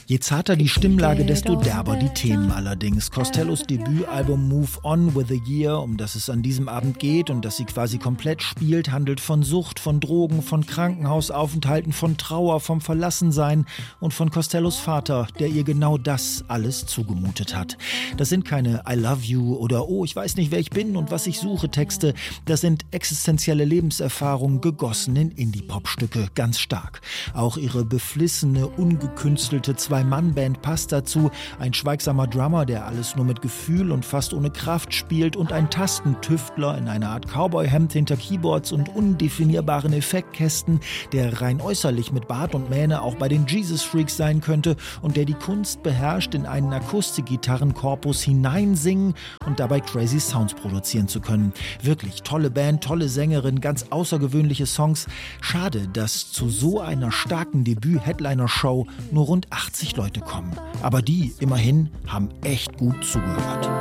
Je zarter die Stimmlage, desto derber die Themen allerdings. Costellos Debütalbum Move On with the Year, um das es an diesem Abend geht und das sie quasi komplett spielt, handelt von Sucht, von Drogen, von Krankenhausaufenthalten, von Trauer, vom Verlassensein und von Costellos Vater, der ihr genau das alles zugemutet hat. Das sind keine I love you oder oh, ich weiß nicht, wer ich bin und was ich suche Texte. Das sind existenzielle Lebenserfahrungen, gegossen in Indie-Pop-Stücke, ganz stark. Auch ihre beflissene, ungekünstelte Zwei-Mann-Band passt dazu. Ein schweigsamer Drummer, der alles nur mit Gefühl und fast ohne Kraft spielt und ein Tastentüftler in einer Art Cowboy-Hemd hinter Keyboards und undefinierbaren Effektkästen, der rein äußerlich mit Bart und Mähne auch bei den Jesus Freaks sein könnte und der die Kunst beherrscht, in einen Akustikgitarrenkorpus hineinsingen und dabei crazy Sounds produzieren zu können. Wirklich tolle Band, tolle Sängerin, ganz außergewöhnliche Songs. Schade, dass zu so einer starken Debüt-Headliner-Show nur rund 80 Leute kommen. Aber die, immerhin, haben echt gut zugehört.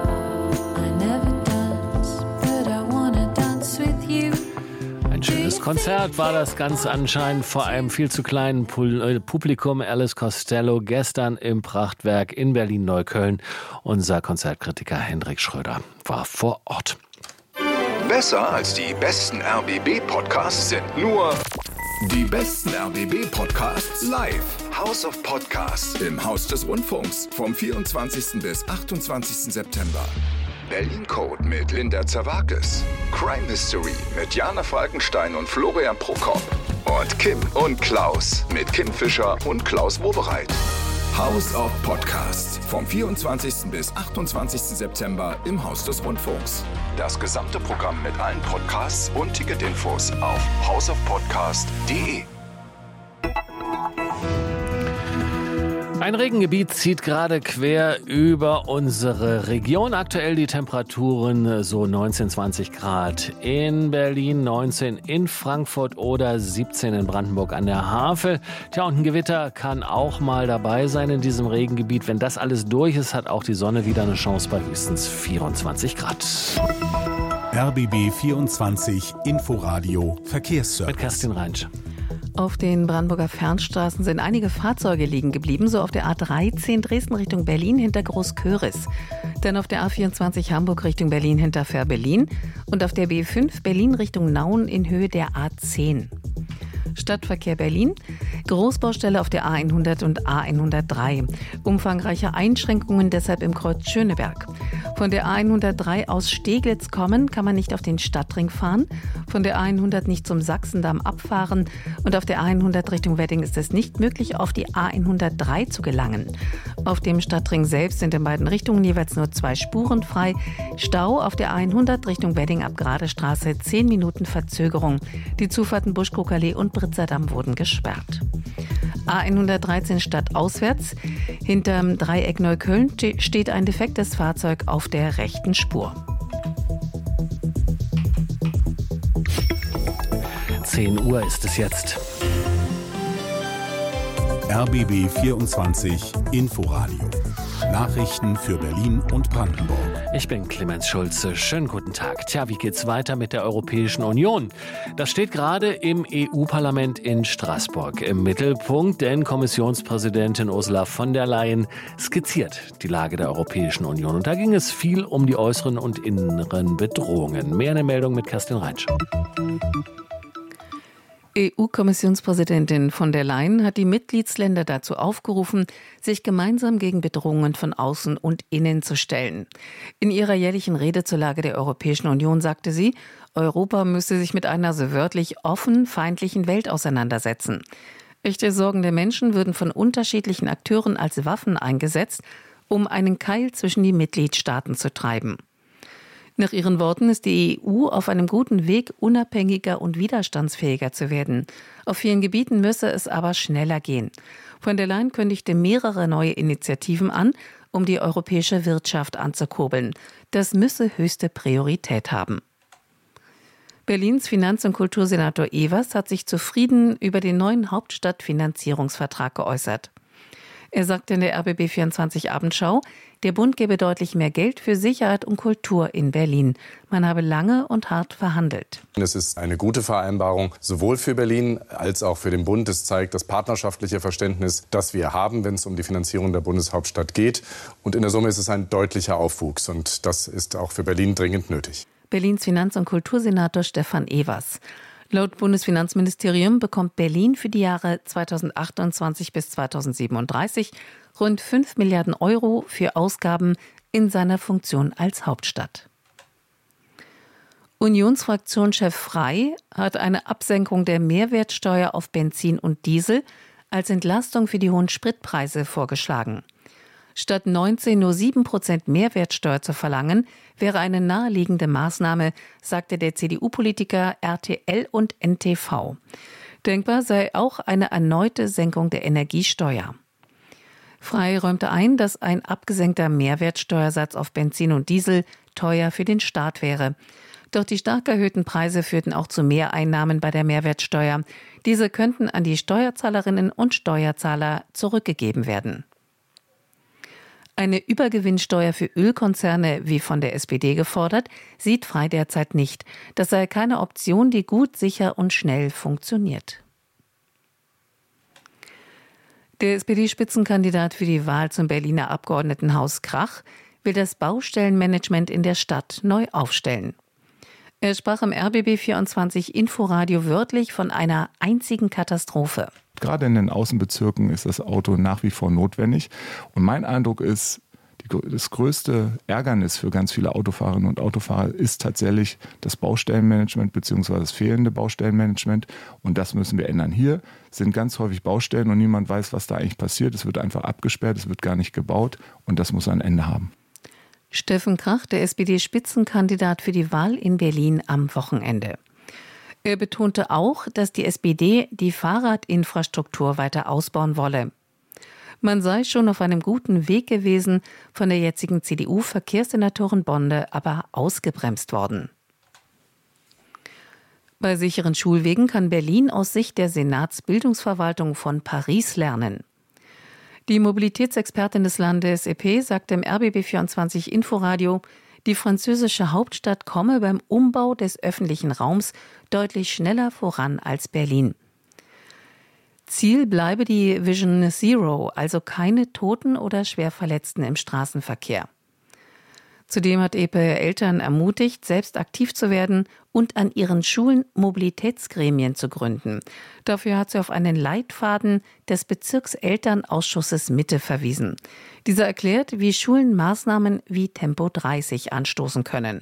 Ein schönes Konzert war das ganz anscheinend vor einem viel zu kleinen Publikum. Alice Costello gestern im Prachtwerk in Berlin-Neukölln. Unser Konzertkritiker Hendrik Schröder war vor Ort. Besser als die besten RBB-Podcasts sind nur die besten RBB-Podcasts live. House of Podcasts im Haus des Rundfunks vom 24. bis 28. September. Berlin Code mit Linda Zerwakis. Crime History mit Jana Falkenstein und Florian Prokop. Und Kim und Klaus mit Kim Fischer und Klaus Wowereit. House of Podcasts vom 24. bis 28. September im Haus des Rundfunks. Das gesamte Programm mit allen Podcasts und Ticketinfos auf houseofpodcast.de. Ein Regengebiet zieht gerade quer über unsere Region. Aktuell die Temperaturen so 19, 20 Grad in Berlin, 19 in Frankfurt oder 17 in Brandenburg an der Havel. Tja, und ein Gewitter kann auch mal dabei sein in diesem Regengebiet. Wenn das alles durch ist, hat auch die Sonne wieder eine Chance bei höchstens 24 Grad. RBB 24 Inforadio Verkehrsservice. Mit Kerstin Reinsch. Auf den Brandenburger Fernstraßen sind einige Fahrzeuge liegen geblieben, so auf der A13 Dresden Richtung Berlin hinter Großköris. Dann auf der A24 Hamburg Richtung Berlin hinter Fehrbellin und auf der B5 Berlin Richtung Nauen in Höhe der A10. Stadtverkehr Berlin, Großbaustelle auf der A100 und A103. Umfangreiche Einschränkungen deshalb im Kreuz Schöneberg. Von der A103 aus Steglitz kommen, kann man nicht auf den Stadtring fahren. Von der A100 nicht zum Sachsendamm abfahren. Und auf der A100 Richtung Wedding ist es nicht möglich, auf die A103 zu gelangen. Auf dem Stadtring selbst sind in beiden Richtungen jeweils nur 2 Spuren frei. Stau auf der A100 Richtung Wedding ab Gradestraße, 10 Minuten Verzögerung. Die Zufahrten Buschkrugallee und Britzerdamm wurden gesperrt. A113 stadtauswärts. Hinterm Dreieck Neukölln steht ein defektes Fahrzeug auf der rechten Spur. 10 Uhr ist es jetzt. RBB 24 Inforadio. Nachrichten für Berlin und Brandenburg. Ich bin Clemens Schulze. Schönen guten Tag. Tja, wie geht's weiter mit der Europäischen Union? Das steht gerade im EU-Parlament in Straßburg im Mittelpunkt, denn Kommissionspräsidentin Ursula von der Leyen skizziert die Lage der Europäischen Union. Und da ging es viel um die äußeren und inneren Bedrohungen. Mehr eine Meldung mit Kerstin Reinsch. EU-Kommissionspräsidentin von der Leyen hat die Mitgliedsländer dazu aufgerufen, sich gemeinsam gegen Bedrohungen von außen und innen zu stellen. In ihrer jährlichen Rede zur Lage der Europäischen Union sagte sie, Europa müsse sich mit einer so wörtlich offen feindlichen Welt auseinandersetzen. Echte Sorgen der Menschen würden von unterschiedlichen Akteuren als Waffen eingesetzt, um einen Keil zwischen die Mitgliedstaaten zu treiben. Nach ihren Worten ist die EU auf einem guten Weg, unabhängiger und widerstandsfähiger zu werden. Auf vielen Gebieten müsse es aber schneller gehen. Von der Leyen kündigte mehrere neue Initiativen an, um die europäische Wirtschaft anzukurbeln. Das müsse höchste Priorität haben. Berlins Finanz- und Kultursenator Evers hat sich zufrieden über den neuen Hauptstadtfinanzierungsvertrag geäußert. Er sagte in der RBB24 Abendschau, der Bund gebe deutlich mehr Geld für Sicherheit und Kultur in Berlin. Man habe lange und hart verhandelt. Es ist eine gute Vereinbarung, sowohl für Berlin als auch für den Bund. Es zeigt das partnerschaftliche Verständnis, das wir haben, wenn es um die Finanzierung der Bundeshauptstadt geht. Und in der Summe ist es ein deutlicher Aufwuchs. Und das ist auch für Berlin dringend nötig. Berlins Finanz- und Kultursenator Stefan Evers. Laut Bundesfinanzministerium bekommt Berlin für die Jahre 2028 bis 2037 rund 5 Milliarden Euro für Ausgaben in seiner Funktion als Hauptstadt. Unionsfraktionschef Frey hat eine Absenkung der Mehrwertsteuer auf Benzin und Diesel als Entlastung für die hohen Spritpreise vorgeschlagen. Statt 19 nur 7% Mehrwertsteuer zu verlangen, wäre eine naheliegende Maßnahme, sagte der CDU-Politiker RTL und NTV. Denkbar sei auch eine erneute Senkung der Energiesteuer. Frey räumte ein, dass ein abgesenkter Mehrwertsteuersatz auf Benzin und Diesel teuer für den Staat wäre. Doch die stark erhöhten Preise führten auch zu Mehreinnahmen bei der Mehrwertsteuer. Diese könnten an die Steuerzahlerinnen und Steuerzahler zurückgegeben werden. Eine Übergewinnsteuer für Ölkonzerne, wie von der SPD gefordert, sieht Frey derzeit nicht. Das sei keine Option, die gut, sicher und schnell funktioniert. Der SPD-Spitzenkandidat für die Wahl zum Berliner Abgeordnetenhaus Krach will das Baustellenmanagement in der Stadt neu aufstellen. Er sprach im RBB24 Inforadio wörtlich von einer einzigen Katastrophe. Gerade in den Außenbezirken ist das Auto nach wie vor notwendig. Und mein Eindruck ist, das größte Ärgernis für ganz viele Autofahrerinnen und Autofahrer ist tatsächlich das Baustellenmanagement bzw. das fehlende Baustellenmanagement. Und das müssen wir ändern. Hier sind ganz häufig Baustellen und niemand weiß, was da eigentlich passiert. Es wird einfach abgesperrt, es wird gar nicht gebaut und das muss ein Ende haben. Steffen Krach, der SPD-Spitzenkandidat für die Wahl in Berlin am Wochenende. Er betonte auch, dass die SPD die Fahrradinfrastruktur weiter ausbauen wolle. Man sei schon auf einem guten Weg gewesen, von der jetzigen CDU-Verkehrssenatorin Bonde aber ausgebremst worden. Bei sicheren Schulwegen kann Berlin aus Sicht der Senatsbildungsverwaltung von Paris lernen. Die Mobilitätsexpertin des Landes EP sagte im RBB24 Inforadio, die französische Hauptstadt komme beim Umbau des öffentlichen Raums deutlich schneller voran als Berlin. Ziel bleibe die Vision Zero, also keine Toten oder Schwerverletzten im Straßenverkehr. Zudem hat EP Eltern ermutigt, selbst aktiv zu werden und an ihren Schulen Mobilitätsgremien zu gründen. Dafür hat sie auf einen Leitfaden des Bezirkselternausschusses Mitte verwiesen. Dieser erklärt, wie Schulen Maßnahmen wie Tempo 30 anstoßen können.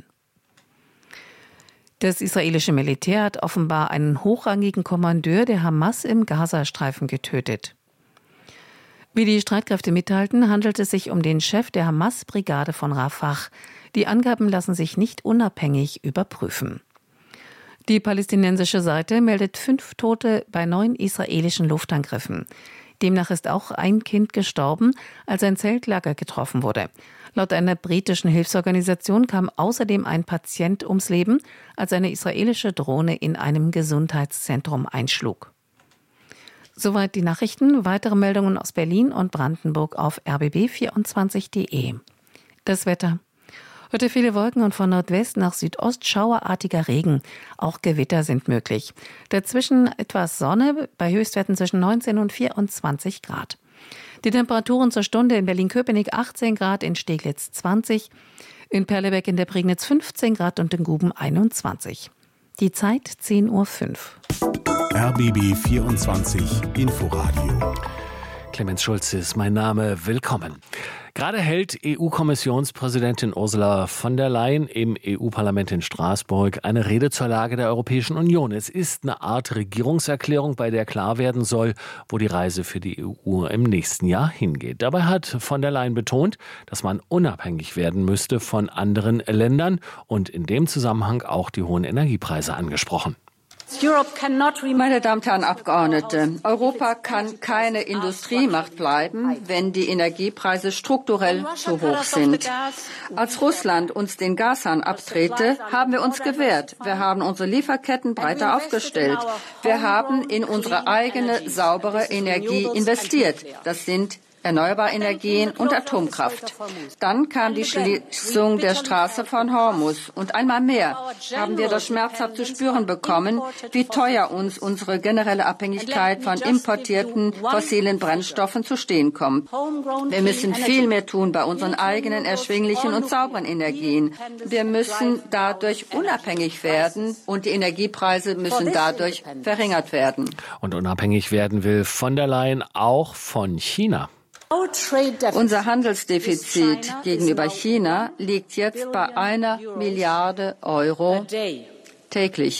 Das israelische Militär hat offenbar einen hochrangigen Kommandeur der Hamas im Gazastreifen getötet. Wie die Streitkräfte mitteilten, handelt es sich um den Chef der Hamas-Brigade von Rafah. Die Angaben lassen sich nicht unabhängig überprüfen. Die palästinensische Seite meldet 5 Tote bei 9 israelischen Luftangriffen. Demnach ist auch ein Kind gestorben, als ein Zeltlager getroffen wurde. Laut einer britischen Hilfsorganisation kam außerdem ein Patient ums Leben, als eine israelische Drohne in einem Gesundheitszentrum einschlug. Soweit die Nachrichten. Weitere Meldungen aus Berlin und Brandenburg auf rbb24.de. Das Wetter. Heute viele Wolken und von Nordwest nach Südost schauerartiger Regen. Auch Gewitter sind möglich. Dazwischen etwas Sonne bei Höchstwerten zwischen 19 und 24 Grad. Die Temperaturen zur Stunde in Berlin-Köpenick 18 Grad, in Steglitz 20, in Perleberg in der Prignitz 15 Grad und in Guben 21. Die Zeit 10:05 Uhr. RBB 24 Inforadio. Clemens Schulze ist mein Name. Willkommen. Gerade hält EU-Kommissionspräsidentin Ursula von der Leyen im EU-Parlament in Straßburg eine Rede zur Lage der Europäischen Union. Es ist eine Art Regierungserklärung, bei der klar werden soll, wo die Reise für die EU im nächsten Jahr hingeht. Dabei hat von der Leyen betont, dass man unabhängig werden müsste von anderen Ländern und in dem Zusammenhang auch die hohen Energiepreise angesprochen. Meine Damen und Herren Abgeordnete, Europa kann keine Industriemacht bleiben, wenn die Energiepreise strukturell zu hoch sind. Als Russland uns den Gashahn abdrehte, haben wir uns gewehrt. Wir haben unsere Lieferketten breiter aufgestellt. Wir haben in unsere eigene saubere Energie investiert. Das sind erneuerbare Energien und Atomkraft. Dann kam die Schließung der Straße von Hormuz. Und einmal mehr haben wir das schmerzhaft zu spüren bekommen, wie teuer uns unsere generelle Abhängigkeit von importierten fossilen Brennstoffen zu stehen kommt. Wir müssen viel mehr tun bei unseren eigenen erschwinglichen und sauberen Energien. Wir müssen dadurch unabhängig werden und die Energiepreise müssen dadurch verringert werden. Und unabhängig werden will von der Leyen auch von China. Unser Handelsdefizit gegenüber China liegt jetzt bei 1 Milliarde Euro täglich.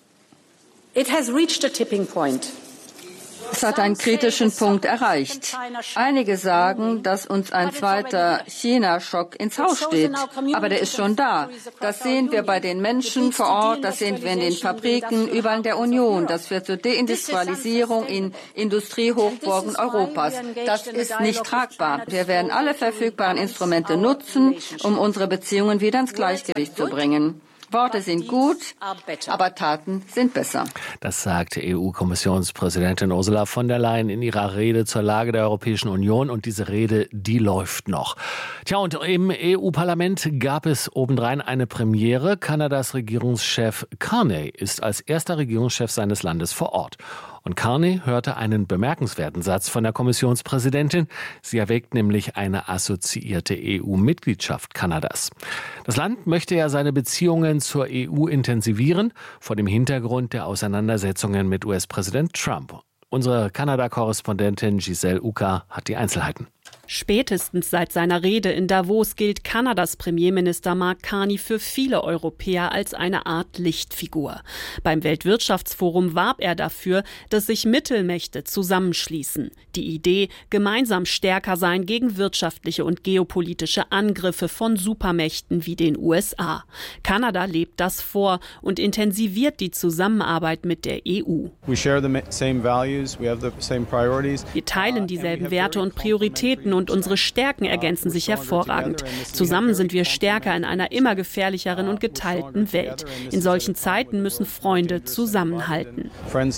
Es hat einen kritischen Punkt erreicht. Einige sagen, dass uns ein zweiter China-Schock ins Haus steht. Aber der ist schon da. Das sehen wir bei den Menschen vor Ort, das sehen wir in den Fabriken, überall in der Union. Das führt zur Deindustrialisierung in Industriehochburgen Europas. Das ist nicht tragbar. Wir werden alle verfügbaren Instrumente nutzen, um unsere Beziehungen wieder ins Gleichgewicht zu bringen. Worte sind gut, aber Taten sind besser. Das sagte EU-Kommissionspräsidentin Ursula von der Leyen in ihrer Rede zur Lage der Europäischen Union. Und diese Rede, die läuft noch. Tja, und im EU-Parlament gab es obendrein eine Premiere. Kanadas Regierungschef Carney ist als erster Regierungschef seines Landes vor Ort. Und Carney hörte einen bemerkenswerten Satz von der Kommissionspräsidentin. Sie erwägt nämlich eine assoziierte EU-Mitgliedschaft Kanadas. Das Land möchte ja seine Beziehungen zur EU intensivieren, vor dem Hintergrund der Auseinandersetzungen mit US-Präsident Trump. Unsere Kanada-Korrespondentin Giselle Uka hat die Einzelheiten. Spätestens seit seiner Rede in Davos gilt Kanadas Premierminister Mark Carney für viele Europäer als eine Art Lichtfigur. Beim Weltwirtschaftsforum warb er dafür, dass sich Mittelmächte zusammenschließen. Die Idee, gemeinsam stärker sein gegen wirtschaftliche und geopolitische Angriffe von Supermächten wie den USA. Kanada lebt das vor und intensiviert die Zusammenarbeit mit der EU. Wir teilen dieselben Werte und Prioritäten und unsere Stärken ergänzen sich hervorragend. Zusammen sind wir stärker in einer immer gefährlicheren und geteilten Welt. In solchen Zeiten müssen Freunde zusammenhalten,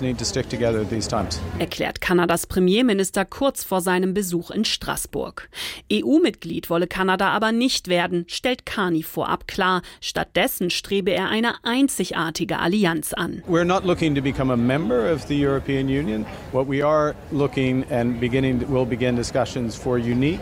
erklärt Kanadas Premierminister kurz vor seinem Besuch in Straßburg. EU-Mitglied wolle Kanada aber nicht werden, stellt Carney vorab klar. Stattdessen strebe er eine einzigartige Allianz an. We're not looking to become a member of the European Union. What we are looking and will begin discussions for unique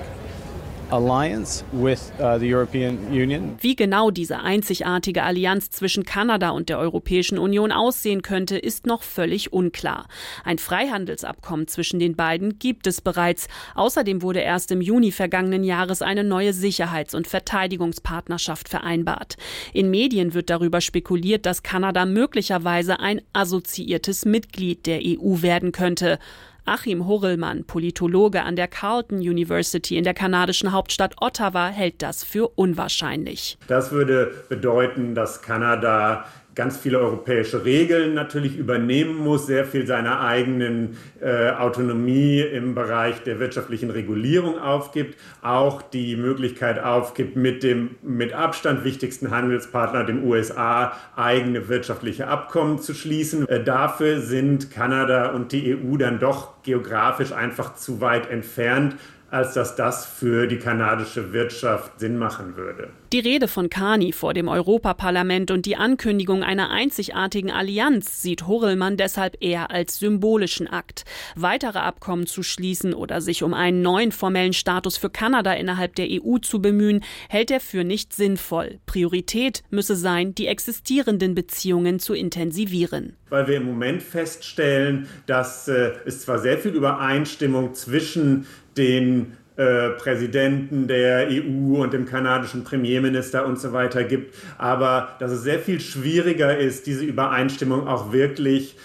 alliance with the European Union. Wie genau diese einzigartige Allianz zwischen Kanada und der Europäischen Union aussehen könnte, ist noch völlig unklar. Ein Freihandelsabkommen zwischen den beiden gibt es bereits. Außerdem wurde erst im Juni vergangenen Jahres eine neue Sicherheits- und Verteidigungspartnerschaft vereinbart. In Medien wird darüber spekuliert, dass Kanada möglicherweise ein assoziiertes Mitglied der EU werden könnte. Achim Hurrellmann, Politologe an der Carleton University in der kanadischen Hauptstadt Ottawa, hält das für unwahrscheinlich. Das würde bedeuten, dass Kanada ganz viele europäische Regeln natürlich übernehmen muss, sehr viel seiner eigenen Autonomie im Bereich der wirtschaftlichen Regulierung aufgibt, auch die Möglichkeit aufgibt, mit dem mit Abstand wichtigsten Handelspartner, dem USA, eigene wirtschaftliche Abkommen zu schließen. Dafür sind Kanada und die EU dann doch geografisch einfach zu weit entfernt, als dass das für die kanadische Wirtschaft Sinn machen würde. Die Rede von Carney vor dem Europaparlament und die Ankündigung einer einzigartigen Allianz sieht Hurrellmann deshalb eher als symbolischen Akt. Weitere Abkommen zu schließen oder sich um einen neuen formellen Status für Kanada innerhalb der EU zu bemühen, hält er für nicht sinnvoll. Priorität müsse sein, die existierenden Beziehungen zu intensivieren. Weil wir im Moment feststellen, dass es zwar sehr viel Übereinstimmung zwischen den Präsidenten der EU und dem kanadischen Premierminister und so weiter gibt, aber dass es sehr viel schwieriger ist, diese Übereinstimmung auch wirklich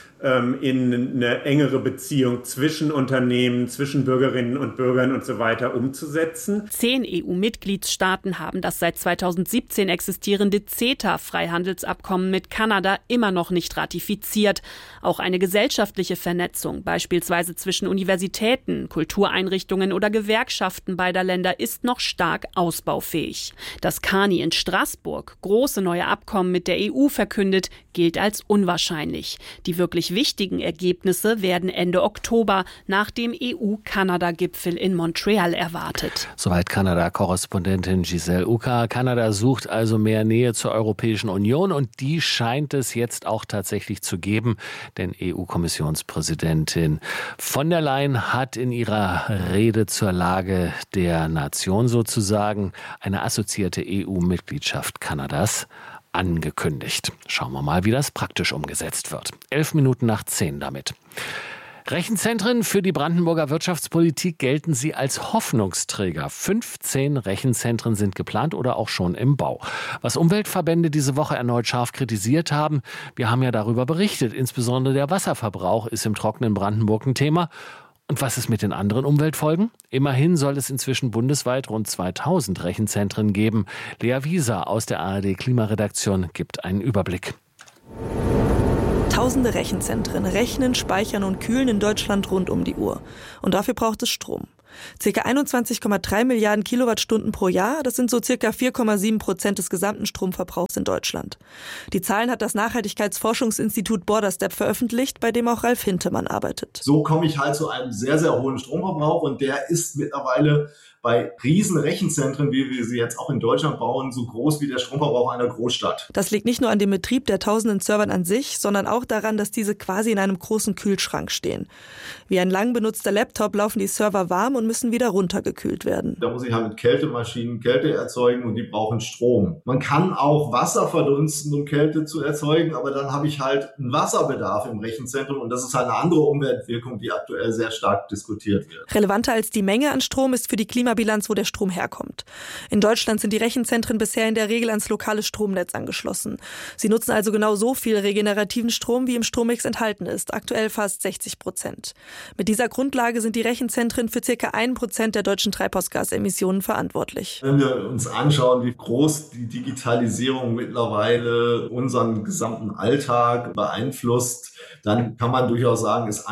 in eine engere Beziehung zwischen Unternehmen, zwischen Bürgerinnen und Bürgern und so weiter umzusetzen. 10 EU-Mitgliedstaaten haben das seit 2017 existierende CETA-Freihandelsabkommen mit Kanada immer noch nicht ratifiziert. Auch eine gesellschaftliche Vernetzung, beispielsweise zwischen Universitäten, Kultureinrichtungen oder Gewerkschaften beider Länder, ist noch stark ausbaufähig. Dass Carney in Straßburg große neue Abkommen mit der EU verkündet, gilt als unwahrscheinlich. Die wirklich wirklich wichtigen Ergebnisse werden Ende Oktober nach dem EU-Kanada-Gipfel in Montreal erwartet. Soweit Kanada-Korrespondentin Giselle Uka. Kanada sucht also mehr Nähe zur Europäischen Union und die scheint es jetzt auch tatsächlich zu geben, denn EU-Kommissionspräsidentin von der Leyen hat in ihrer Rede zur Lage der Nation sozusagen eine assoziierte EU-Mitgliedschaft Kanadas angekündigt. Schauen wir mal, wie das praktisch umgesetzt wird. 11:11 damit. Rechenzentren für die Brandenburger Wirtschaftspolitik gelten sie als Hoffnungsträger. 15 Rechenzentren sind geplant oder auch schon im Bau. Was Umweltverbände diese Woche erneut scharf kritisiert haben, wir haben ja darüber berichtet, insbesondere der Wasserverbrauch ist im trockenen Brandenburg ein Thema. Und was ist mit den anderen Umweltfolgen? Immerhin soll es inzwischen bundesweit rund 2000 Rechenzentren geben. Lea Wieser aus der ARD-Klimaredaktion gibt einen Überblick. Tausende Rechenzentren rechnen, speichern und kühlen in Deutschland rund um die Uhr. Und dafür braucht es Strom. Circa 21,3 Milliarden Kilowattstunden pro Jahr, das sind so circa 4,7% des gesamten Stromverbrauchs in Deutschland. Die Zahlen hat das Nachhaltigkeitsforschungsinstitut Borderstep veröffentlicht, bei dem auch Ralf Hintemann arbeitet. So komme ich halt zu einem sehr, sehr hohen Stromverbrauch und der ist mittlerweile bei riesen Rechenzentren, wie wir sie jetzt auch in Deutschland bauen, so groß wie der Stromverbrauch einer Großstadt. Das liegt nicht nur an dem Betrieb der tausenden Servern an sich, sondern auch daran, dass diese quasi in einem großen Kühlschrank stehen. Wie ein lang benutzter Laptop laufen die Server warm und müssen wieder runtergekühlt werden. Da muss ich halt mit Kältemaschinen Kälte erzeugen und die brauchen Strom. Man kann auch Wasser verdunsten, um Kälte zu erzeugen, aber dann habe ich halt einen Wasserbedarf im Rechenzentrum und das ist halt eine andere Umweltwirkung, die aktuell sehr stark diskutiert wird. Relevanter als die Menge an Strom ist für die Klimabilanz, wo der Strom herkommt. In Deutschland sind die Rechenzentren bisher in der Regel ans lokale Stromnetz angeschlossen. Sie nutzen also genau so viel regenerativen Strom, wie im Strommix enthalten ist, aktuell fast 60%. Mit dieser Grundlage sind die Rechenzentren für ca. 1% der deutschen Treibhausgasemissionen verantwortlich. Wenn wir uns anschauen, wie groß die Digitalisierung mittlerweile unseren gesamten Alltag beeinflusst, dann kann man durchaus sagen, ist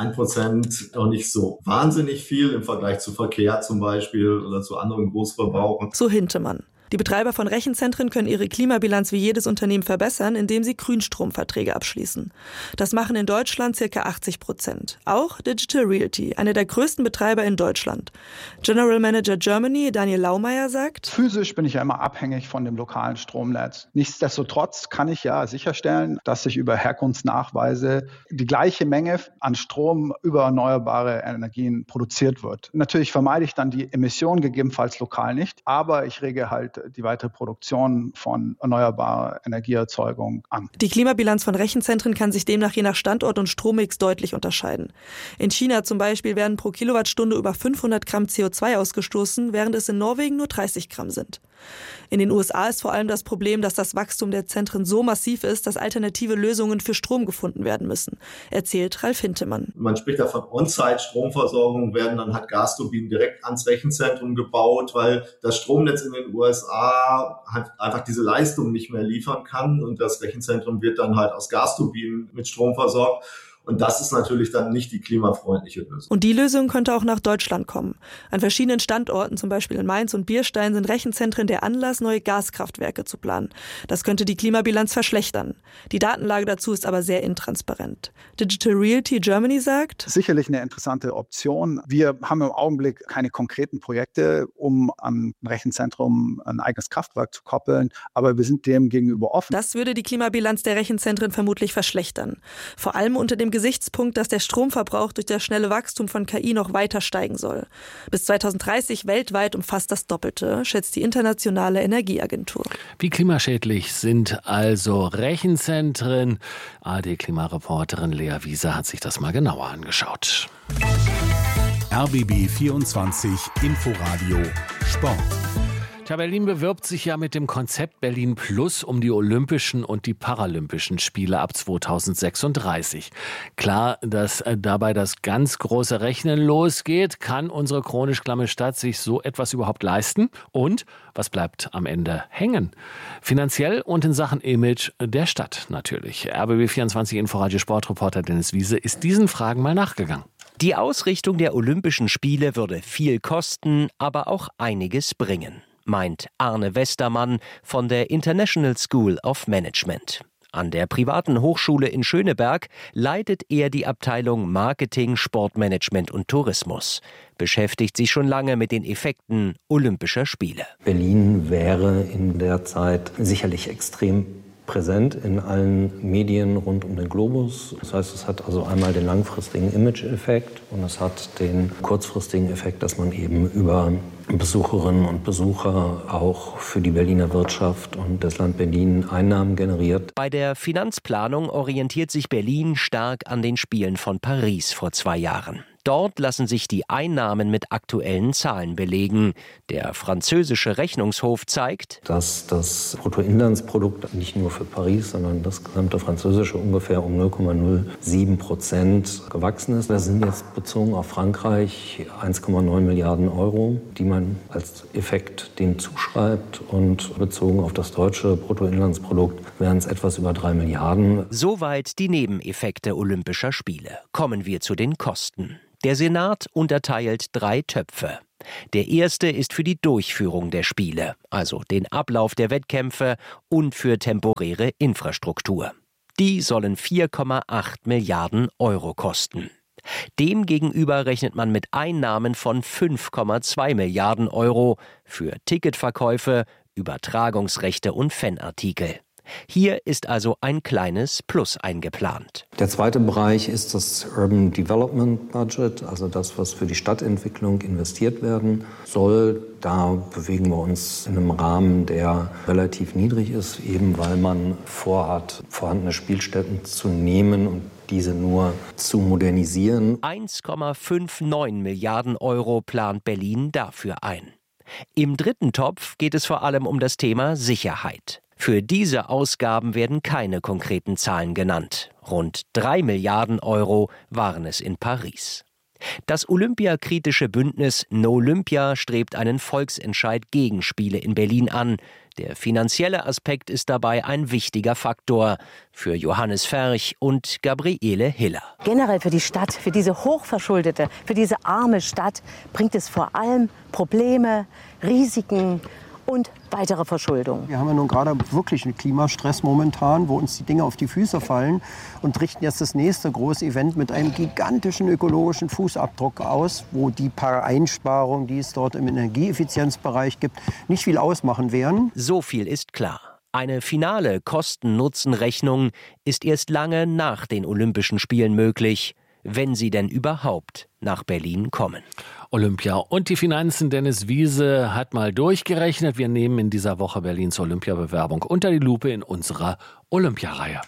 1% noch nicht so wahnsinnig viel im Vergleich zu Verkehr zum Beispiel oder zu anderen Großverbrauchern. So Hintemann. Die Betreiber von Rechenzentren können ihre Klimabilanz wie jedes Unternehmen verbessern, indem sie Grünstromverträge abschließen. Das machen in Deutschland ca. 80%. Auch Digital Realty, einer der größten Betreiber in Deutschland. General Manager Germany, Daniel Laumeier, sagt: Physisch bin ich ja immer abhängig von dem lokalen Stromnetz. Nichtsdestotrotz kann ich ja sicherstellen, dass ich über Herkunftsnachweise die gleiche Menge an Strom über erneuerbare Energien produziert wird. Natürlich vermeide ich dann die Emissionen gegebenenfalls lokal nicht, aber ich rege halt die weitere Produktion von erneuerbarer Energieerzeugung an. Die Klimabilanz von Rechenzentren kann sich demnach je nach Standort und Strommix deutlich unterscheiden. In China zum Beispiel werden pro Kilowattstunde über 500 Gramm CO2 ausgestoßen, während es in Norwegen nur 30 Gramm sind. In den USA ist vor allem das Problem, dass das Wachstum der Zentren so massiv ist, dass alternative Lösungen für Strom gefunden werden müssen, erzählt Ralf Hintemann. Man spricht da von On-Site-Stromversorgung, werden dann halt Gasturbinen direkt ans Rechenzentrum gebaut, weil das Stromnetz in den USA halt einfach diese Leistung nicht mehr liefern kann und das Rechenzentrum wird dann halt aus Gasturbinen mit Strom versorgt. Und das ist natürlich dann nicht die klimafreundliche Lösung. Und die Lösung könnte auch nach Deutschland kommen. An verschiedenen Standorten, zum Beispiel in Mainz und Bierstein, sind Rechenzentren der Anlass, neue Gaskraftwerke zu planen. Das könnte die Klimabilanz verschlechtern. Die Datenlage dazu ist aber sehr intransparent. Digital Realty Germany sagt: Sicherlich eine interessante Option. Wir haben im Augenblick keine konkreten Projekte, um an ein Rechenzentrum ein eigenes Kraftwerk zu koppeln, aber wir sind dem gegenüber offen. Das würde die Klimabilanz der Rechenzentren vermutlich verschlechtern. Vor allem unter dem Gesichtspunkt, dass der Stromverbrauch durch das schnelle Wachstum von KI noch weiter steigen soll. Bis 2030 weltweit um fast das Doppelte, schätzt die Internationale Energieagentur. Wie klimaschädlich sind also Rechenzentren? ARD-Klimareporterin Lea Wieser hat sich das mal genauer angeschaut. RBB 24 Inforadio Sport. Berlin bewirbt sich ja mit dem Konzept Berlin Plus um die Olympischen und die Paralympischen Spiele ab 2036. Klar, dass dabei das ganz große Rechnen losgeht. Kann unsere chronisch klamme Stadt sich so etwas überhaupt leisten? Und was bleibt am Ende hängen? Finanziell und in Sachen Image der Stadt natürlich. RBB24 Inforadio Sportreporter Dennis Wiese ist diesen Fragen mal nachgegangen. Die Ausrichtung der Olympischen Spiele würde viel kosten, aber auch einiges bringen, meint Arne Westermann von der International School of Management. An der privaten Hochschule in Schöneberg leitet er die Abteilung Marketing, Sportmanagement und Tourismus. Beschäftigt sich schon lange mit den Effekten Olympischer Spiele. Berlin wäre in der Zeit sicherlich extrem präsent in allen Medien rund um den Globus. Das heißt, es hat also einmal den langfristigen Image-Effekt und es hat den kurzfristigen Effekt, dass man eben über Besucherinnen und Besucher auch für die Berliner Wirtschaft und das Land Berlin Einnahmen generiert. Bei der Finanzplanung orientiert sich Berlin stark an den Spielen von Paris vor 2 Jahren. Dort lassen sich die Einnahmen mit aktuellen Zahlen belegen. Der französische Rechnungshof zeigt, dass das Bruttoinlandsprodukt nicht nur für Paris, sondern das gesamte Französische ungefähr um 0,07% gewachsen ist. Das sind jetzt bezogen auf Frankreich 1,9 Milliarden Euro, die man als Effekt dem zuschreibt. Und bezogen auf das deutsche Bruttoinlandsprodukt wären es etwas über 3 Milliarden. Soweit die Nebeneffekte Olympischer Spiele. Kommen wir zu den Kosten. Der Senat unterteilt 3 Töpfe. Der erste ist für die Durchführung der Spiele, also den Ablauf der Wettkämpfe und für temporäre Infrastruktur. Die sollen 4,8 Milliarden Euro kosten. Demgegenüber rechnet man mit Einnahmen von 5,2 Milliarden Euro für Ticketverkäufe, Übertragungsrechte und Fanartikel. Hier ist also ein kleines Plus eingeplant. Der zweite Bereich ist das Urban Development Budget, also das, was für die Stadtentwicklung investiert werden soll. Da bewegen wir uns in einem Rahmen, der relativ niedrig ist, eben weil man vorhat, vorhandene Spielstätten zu nehmen und diese nur zu modernisieren. 1,59 Milliarden Euro plant Berlin dafür ein. Im dritten Topf geht es vor allem um das Thema Sicherheit. Für diese Ausgaben werden keine konkreten Zahlen genannt. Rund 3 Milliarden Euro waren es in Paris. Das olympiakritische Bündnis Nolympia strebt einen Volksentscheid gegen Spiele in Berlin an. Der finanzielle Aspekt ist dabei ein wichtiger Faktor für Johannes Ferch und Gabriele Hiller. Generell für die Stadt, für diese hochverschuldete, für diese arme Stadt bringt es vor allem Probleme, Risiken und weitere Verschuldung. Wir haben ja nun gerade wirklich einen Klimastress momentan, wo uns die Dinge auf die Füße fallen und richten jetzt das nächste große Event mit einem gigantischen ökologischen Fußabdruck aus, wo die paar Einsparungen, die es dort im Energieeffizienzbereich gibt, nicht viel ausmachen werden. So viel ist klar. Eine finale Kosten-Nutzen-Rechnung ist erst lange nach den Olympischen Spielen möglich, wenn sie denn überhaupt nach Berlin kommen. Olympia und die Finanzen. Dennis Wiese hat mal durchgerechnet. Wir nehmen in dieser Woche Berlins Olympiabewerbung unter die Lupe in unserer Olympiareihe.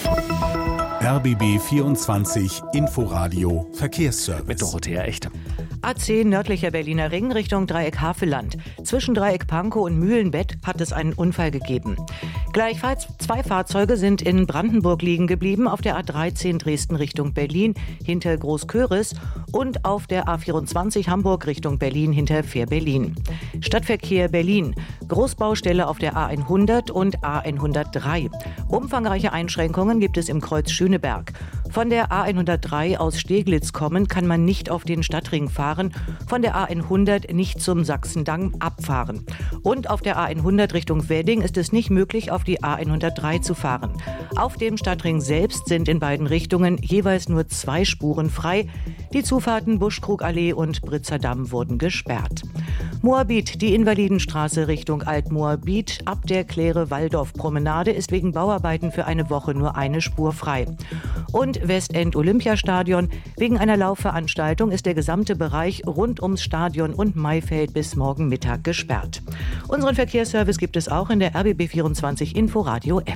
RBB 24 Inforadio Verkehrsservice. Mit Dorothea Echte. A10 nördlicher Berliner Ring Richtung Dreieck Havelland. Zwischen Dreieck Pankow und Mühlenbett hat es einen Unfall gegeben. Gleichfalls 2 Fahrzeuge sind in Brandenburg liegen geblieben, auf der A13 Dresden Richtung Berlin hinter Großköris und auf der A24 Hamburg Richtung Berlin hinter Fähr-Berlin. Stadtverkehr Berlin. Großbaustelle auf der A100 und A103. Umfangreiche Einschränkungen gibt es im Kreuz Schöneberg. Von der A103 aus Steglitz kommend kann man nicht auf den Stadtring fahren, von der A100 nicht zum Sachsendamm abfahren. Und auf der A100 Richtung Wedding ist es nicht möglich, auf die A103 zu fahren. Auf dem Stadtring selbst sind in beiden Richtungen jeweils nur 2 Spuren frei. Die Zufahrten Buschkrugallee und Britzer-Damm wurden gesperrt. Moabit, die Invalidenstraße Richtung Alt-Moabit ab der Kläre-Waldorf-Promenade ist wegen Bauarbeiten für eine Woche nur eine Spur frei. Und Westend-Olympiastadion. Wegen einer Laufveranstaltung ist der gesamte Bereich rund ums Stadion und Maifeld bis morgen Mittag gesperrt. Unseren Verkehrsservice gibt es auch in der RBB24 Inforadio App.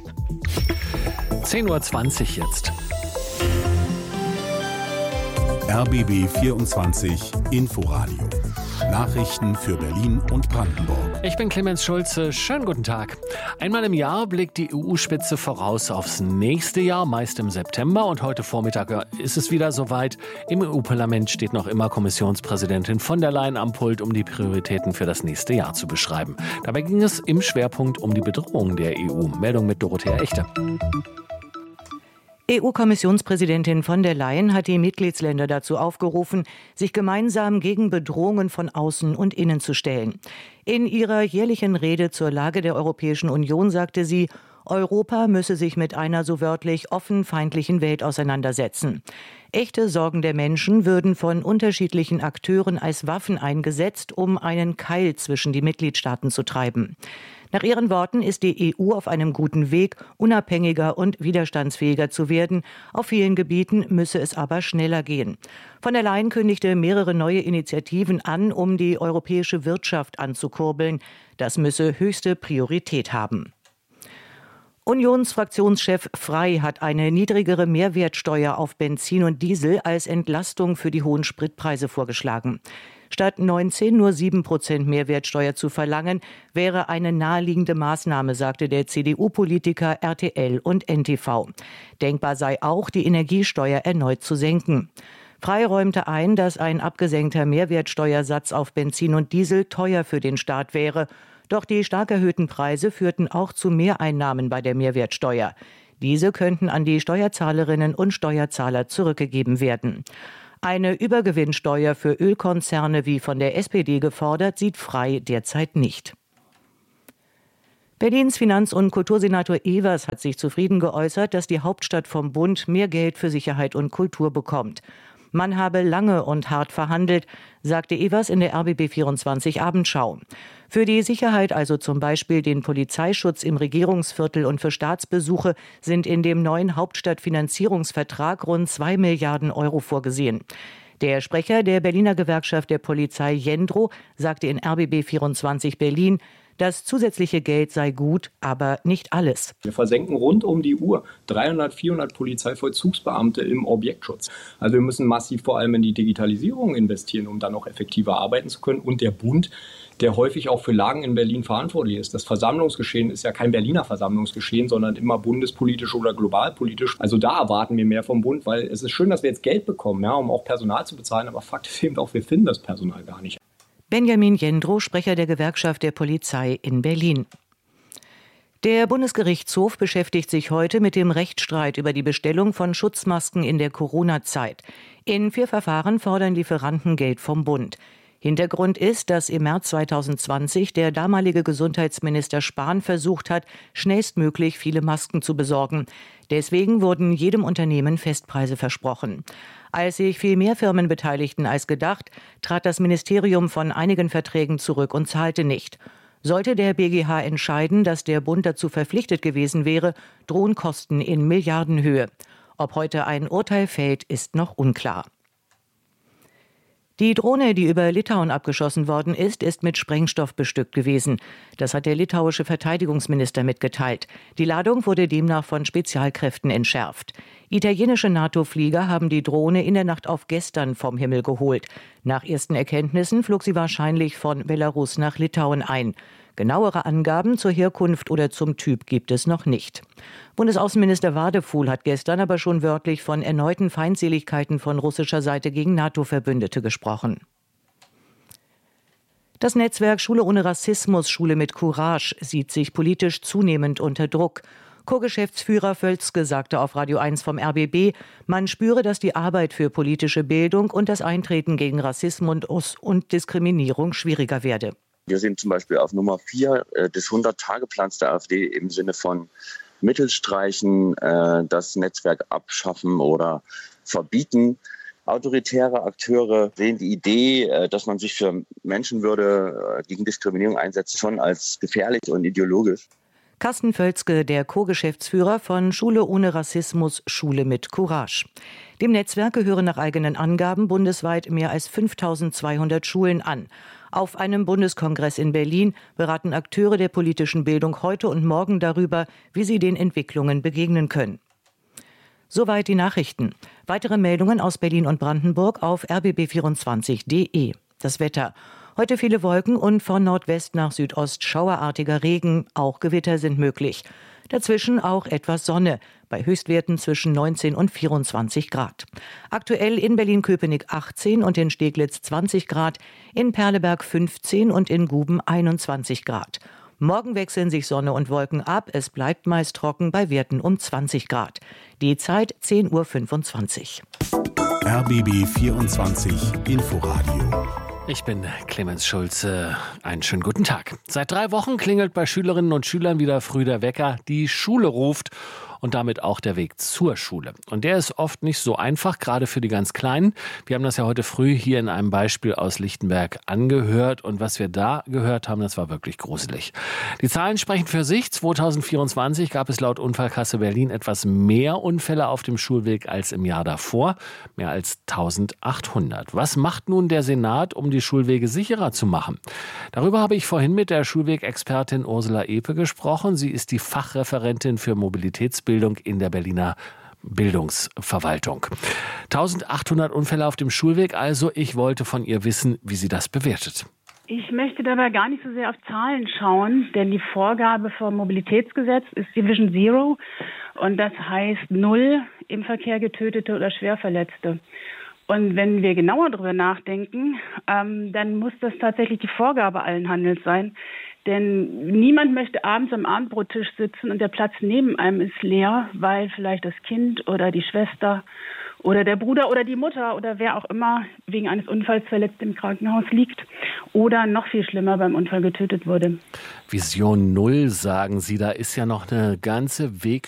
10:20 Uhr jetzt. RBB 24 Inforadio. Nachrichten für Berlin und Brandenburg. Ich bin Clemens Schulze. Schönen guten Tag. Einmal im Jahr blickt die EU-Spitze voraus aufs nächste Jahr, meist im September. Und heute Vormittag ist es wieder soweit. Im EU-Parlament steht noch immer Kommissionspräsidentin von der Leyen am Pult, um die Prioritäten für das nächste Jahr zu beschreiben. Dabei ging es im Schwerpunkt um die Bedrohung der EU. Meldung mit Dorothea Echte. EU-Kommissionspräsidentin von der Leyen hat die Mitgliedsländer dazu aufgerufen, sich gemeinsam gegen Bedrohungen von außen und innen zu stellen. In ihrer jährlichen Rede zur Lage der Europäischen Union sagte sie, Europa müsse sich mit einer so wörtlich offen feindlichen Welt auseinandersetzen. Echte Sorgen der Menschen würden von unterschiedlichen Akteuren als Waffen eingesetzt, um einen Keil zwischen die Mitgliedstaaten zu treiben. Nach ihren Worten ist die EU auf einem guten Weg, unabhängiger und widerstandsfähiger zu werden. Auf vielen Gebieten müsse es aber schneller gehen. Von der Leyen kündigte mehrere neue Initiativen an, um die europäische Wirtschaft anzukurbeln. Das müsse höchste Priorität haben. Unionsfraktionschef Frey hat eine niedrigere Mehrwertsteuer auf Benzin und Diesel als Entlastung für die hohen Spritpreise vorgeschlagen. Statt 19 nur 7% Mehrwertsteuer zu verlangen, wäre eine naheliegende Maßnahme, sagte der CDU-Politiker RTL und NTV. Denkbar sei auch, die Energiesteuer erneut zu senken. Frey räumte ein, dass ein abgesenkter Mehrwertsteuersatz auf Benzin und Diesel teuer für den Staat wäre. Doch die stark erhöhten Preise führten auch zu Mehreinnahmen bei der Mehrwertsteuer. Diese könnten an die Steuerzahlerinnen und Steuerzahler zurückgegeben werden. Eine Übergewinnsteuer für Ölkonzerne, wie von der SPD gefordert, sieht Frey derzeit nicht. Berlins Finanz- und Kultursenator Evers hat sich zufrieden geäußert, dass die Hauptstadt vom Bund mehr Geld für Sicherheit und Kultur bekommt. Man habe lange und hart verhandelt, sagte Evers in der RBB24 Abendschau. Für die Sicherheit, also zum Beispiel den Polizeischutz im Regierungsviertel und für Staatsbesuche, sind in dem neuen Hauptstadtfinanzierungsvertrag rund 2 Milliarden Euro vorgesehen. Der Sprecher der Berliner Gewerkschaft der Polizei Jendro sagte in RBB24 Berlin, das zusätzliche Geld sei gut, aber nicht alles. Wir versenken rund um die Uhr 300, 400 Polizeivollzugsbeamte im Objektschutz. Also wir müssen massiv vor allem in die Digitalisierung investieren, um dann auch effektiver arbeiten zu können. Und der Bund, der häufig auch für Lagen in Berlin verantwortlich ist. Das Versammlungsgeschehen ist ja kein Berliner Versammlungsgeschehen, sondern immer bundespolitisch oder globalpolitisch. Also da erwarten wir mehr vom Bund, weil es ist schön, dass wir jetzt Geld bekommen, ja, um auch Personal zu bezahlen. Aber Fakt ist eben auch, wir finden das Personal gar nicht. Benjamin Jendro, Sprecher der Gewerkschaft der Polizei in Berlin. Der Bundesgerichtshof beschäftigt sich heute mit dem Rechtsstreit über die Bestellung von Schutzmasken in der Corona-Zeit. In 4 Verfahren fordern Lieferanten Geld vom Bund. Hintergrund ist, dass im März 2020 der damalige Gesundheitsminister Spahn versucht hat, schnellstmöglich viele Masken zu besorgen. Deswegen wurden jedem Unternehmen Festpreise versprochen. Als sich viel mehr Firmen beteiligten als gedacht, trat das Ministerium von einigen Verträgen zurück und zahlte nicht. Sollte der BGH entscheiden, dass der Bund dazu verpflichtet gewesen wäre, drohen Kosten in Milliardenhöhe. Ob heute ein Urteil fällt, ist noch unklar. Die Drohne, die über Litauen abgeschossen worden ist mit Sprengstoff bestückt gewesen. Das hat der litauische Verteidigungsminister mitgeteilt. Die Ladung wurde demnach von Spezialkräften entschärft. Italienische NATO-Flieger haben die Drohne in der Nacht auf gestern vom Himmel geholt. Nach ersten Erkenntnissen flog sie wahrscheinlich von Belarus nach Litauen ein. Genauere Angaben zur Herkunft oder zum Typ gibt es noch nicht. Bundesaußenminister Wadefuhl hat gestern aber schon wörtlich von erneuten Feindseligkeiten von russischer Seite gegen NATO-Verbündete gesprochen. Das Netzwerk Schule ohne Rassismus, Schule mit Courage sieht sich politisch zunehmend unter Druck. Co-Geschäftsführer Völzke sagte auf Radio 1 vom RBB, man spüre, dass die Arbeit für politische Bildung und das Eintreten gegen Rassismus und Diskriminierung schwieriger werde. Wir sind zum Beispiel auf Nummer 4 des 100-Tage-Plans der AfD im Sinne von Mittel streichen, das Netzwerk abschaffen oder verbieten. Autoritäre Akteure sehen die Idee, dass man sich für Menschenwürde gegen Diskriminierung einsetzt, schon als gefährlich und ideologisch. Carsten Völzke, der Co-Geschäftsführer von Schule ohne Rassismus, Schule mit Courage. Dem Netzwerk gehören nach eigenen Angaben bundesweit mehr als 5.200 Schulen an. Auf einem Bundeskongress in Berlin beraten Akteure der politischen Bildung heute und morgen darüber, wie sie den Entwicklungen begegnen können. Soweit die Nachrichten. Weitere Meldungen aus Berlin und Brandenburg auf rbb24.de. Das Wetter. Heute viele Wolken und von Nordwest nach Südost schauerartiger Regen. Auch Gewitter sind möglich. Dazwischen auch etwas Sonne, bei Höchstwerten zwischen 19 und 24 Grad. Aktuell in Berlin-Köpenick 18 und in Steglitz 20 Grad, in Perleberg 15 und in Guben 21 Grad. Morgen wechseln sich Sonne und Wolken ab, es bleibt meist trocken bei Werten um 20 Grad. Die Zeit 10:25 Uhr. RBB 24 Inforadio Ich bin Clemens Schulze. Einen schönen guten Tag. Seit 3 Wochen klingelt bei Schülerinnen und Schülern wieder früh der Wecker. Die Schule ruft und damit auch der Weg zur Schule. Und der ist oft nicht so einfach, gerade für die ganz Kleinen. Wir haben das ja heute früh hier in einem Beispiel aus Lichtenberg angehört. Und was wir da gehört haben, das war wirklich gruselig. Die Zahlen sprechen für sich. 2024 gab es laut Unfallkasse Berlin etwas mehr Unfälle auf dem Schulweg als im Jahr davor. Mehr als 1800. Was macht nun der Senat, um die Schulwege sicherer zu machen? Darüber habe ich vorhin mit der Schulwegexpertin Ursula Epe gesprochen. Sie ist die Fachreferentin für Mobilitätsbildung in der Berliner Bildungsverwaltung. 1800 Unfälle auf dem Schulweg, also ich wollte von ihr wissen, wie sie das bewertet. Ich möchte dabei gar nicht so sehr auf Zahlen schauen, denn die Vorgabe vom Mobilitätsgesetz ist Division Zero und das heißt 0 im Verkehr Getötete oder Schwerverletzte. Und wenn wir genauer darüber nachdenken, dann muss das tatsächlich die Vorgabe allen Handels sein. Denn niemand möchte abends am Abendbrottisch sitzen und der Platz neben einem ist leer, weil vielleicht das Kind oder die Schwester oder der Bruder oder die Mutter oder wer auch immer wegen eines Unfalls verletzt im Krankenhaus liegt oder noch viel schlimmer beim Unfall getötet wurde. Vision 0, sagen Sie, da ist ja noch eine ganze